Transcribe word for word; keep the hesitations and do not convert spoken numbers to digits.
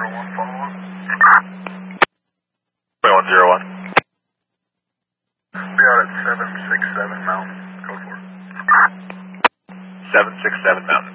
zero one, follow up. twenty-one zero one. Be out at seven six seven Mountain. Go for it. seven six seven Mountain.